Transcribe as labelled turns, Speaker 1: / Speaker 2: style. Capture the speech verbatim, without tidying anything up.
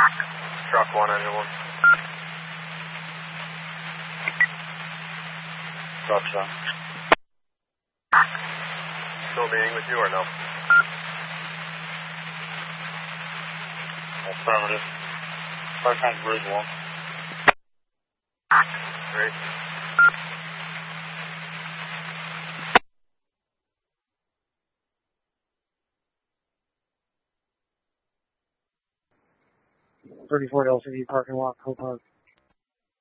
Speaker 1: Truck one, engine one.
Speaker 2: Truck one.
Speaker 1: Still meeting with you or no?
Speaker 2: Affirmative. Five times bridge one.
Speaker 1: Great.
Speaker 3: thirty-four L C D parking lot, Co-Park.